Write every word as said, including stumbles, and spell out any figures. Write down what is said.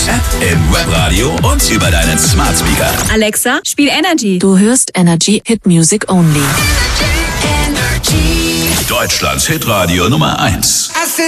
als App, im Webradio und über deinen Smart Speaker. Alexa, spiel Energy. Du hörst Energy Hit Music Only. Deutschlands Hitradio Nummer eins.